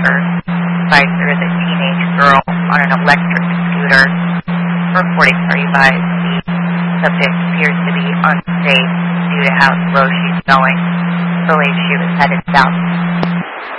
Parker. Spicer is a teenage girl on an electric scooter. Reporting for you guys, the subject appears to be unsafe due to how slow she's going. Believes she was headed south.